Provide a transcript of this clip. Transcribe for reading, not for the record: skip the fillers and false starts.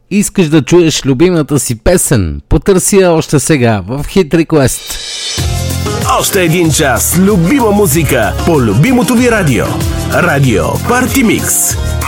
Искаш да чуеш любимата си песен? Потърси я още сега в Hit Request. Още един час любима музика по любимото ви радио. Радио Парти Микс.